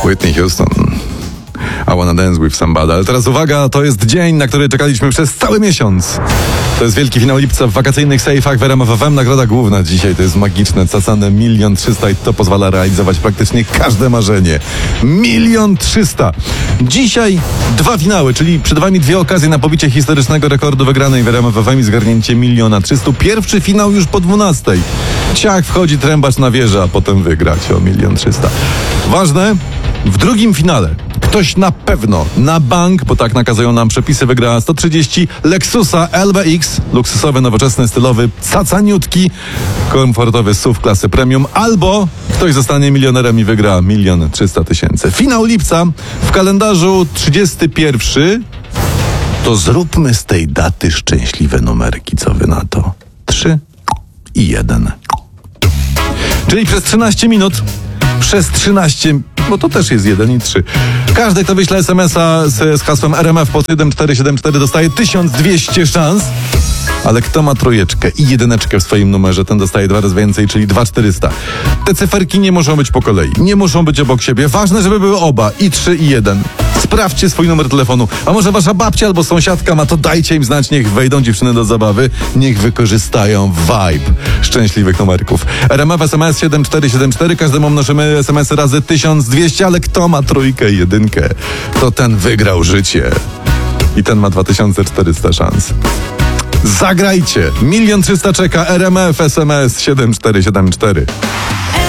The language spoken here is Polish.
Whitney Houston. I wanna dance with somebody. Ale teraz uwaga, to jest dzień, na który czekaliśmy przez cały miesiąc. To jest wielki finał lipca w wakacyjnych sejfach w RMF FM. Nagroda główna dzisiaj to jest magiczne, cacane 1 300 000 i to pozwala realizować praktycznie każde marzenie. 1 300 000. Dzisiaj 2 finały, czyli przed wami 2 okazje na pobicie historycznego rekordu wygranej w RMF FM i zgarnięcie 1 300 000. Pierwszy finał już po 12. Ciach, wchodzi trębacz na wieżę, a potem wygrać o 1 300 000. Ważne, w drugim finale ktoś na pewno, na bank, bo tak nakazują nam przepisy, wygra 130 Lexusa LBX, luksusowy, nowoczesny, stylowy, cacaniutki, komfortowy SUV klasy premium, albo ktoś zostanie milionerem i wygra 1 300 000. Finał lipca w kalendarzu 31. To zróbmy z tej daty szczęśliwe numerki, co wy na to? 3 i 1. Czyli przez 13 minut, przez 13, bo to też jest 1 i 3. Każdy, kto wyśle SMS-a z hasłem RMF pod 1474 dostaje 1200 szans. Ale kto ma trójeczkę i jedyneczkę w swoim numerze, ten dostaje 2 razy więcej, czyli 2400. Te cyferki nie muszą być po kolei, nie muszą być obok siebie. Ważne, żeby były oba, i 3 i 1. Sprawdźcie swój numer telefonu. A może wasza babcia albo sąsiadka ma, to dajcie im znać, niech wejdą dziewczyny do zabawy, niech wykorzystają vibe szczęśliwych numerków. RMF SMS 7474, każdemu mnożymy SMS-y razy 1200, ale kto ma trójkę i jedynkę, to ten wygrał życie. I ten ma 2400 szans. Zagrajcie! 1 300 000 czeka, RMF SMS 7474.